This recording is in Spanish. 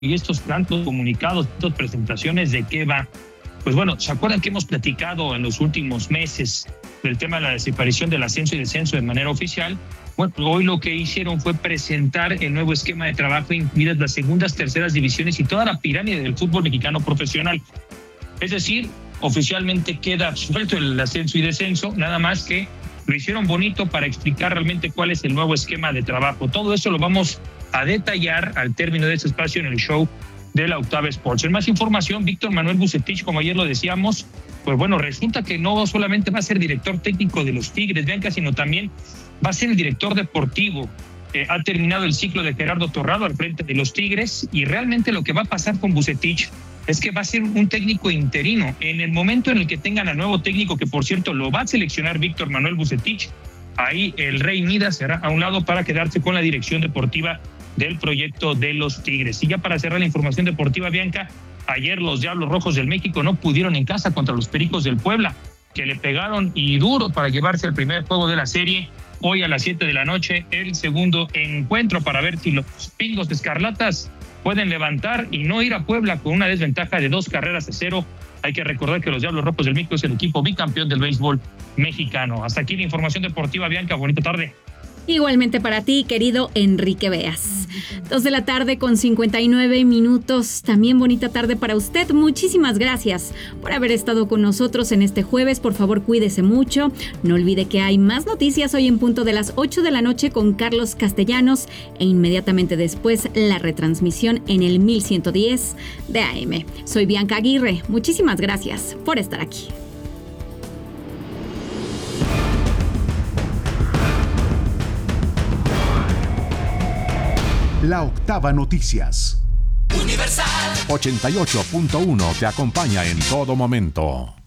y estos tantos comunicados, estas presentaciones, ¿de qué va? Pues bueno, ¿se acuerdan que hemos platicado en los últimos meses del tema de la desaparición del ascenso y descenso de manera oficial? Bueno, hoy lo que hicieron fue presentar el nuevo esquema de trabajo, incluidas las segundas, terceras divisiones y toda la pirámide del fútbol mexicano profesional. Es decir, oficialmente queda suelto el ascenso y descenso, nada más que lo hicieron bonito para explicar realmente cuál es el nuevo esquema de trabajo. Todo eso lo vamos a detallar al término de este espacio en el show de la Octava Sports. En más información, Víctor Manuel Bucetich, como ayer lo decíamos, pues bueno, resulta que no solamente va a ser director técnico de los Tigres, Bianca, sino también va a ser el director deportivo. Ha terminado el ciclo de Gerardo Torrado al frente de los Tigres y realmente lo que va a pasar con Bucetich es que va a ser un técnico interino. En el momento en el que tengan al nuevo técnico, que por cierto lo va a seleccionar Víctor Manuel Bucetich, ahí el Rey Midas será a un lado para quedarse con la dirección deportiva del proyecto de los Tigres. Y ya para cerrar la información deportiva, Bianca, ayer los Diablos Rojos del México no pudieron en casa contra los Pericos del Puebla, que le pegaron y duro para llevarse el primer juego de la serie. Hoy a las 7 de la noche, el segundo encuentro para ver si los Pingos Escarlatas pueden levantar y no ir a Puebla con una desventaja de 2-0. Hay que recordar que los Diablos Rojos del México es el equipo bicampeón del béisbol mexicano. Hasta aquí la información deportiva, Bianca. Bonita tarde. Igualmente para ti, querido Enrique Beas. 2:59 p.m. También bonita tarde para usted. Muchísimas gracias por haber estado con nosotros en este jueves. Por favor, cuídese mucho. No olvide que hay más noticias hoy en punto de las 8 de la noche con Carlos Castellanos e inmediatamente después la retransmisión en el 1110 de AM. Soy Bianca Aguirre. Muchísimas gracias por estar aquí. La Octava Noticias. Universal 88.1 te acompaña en todo momento.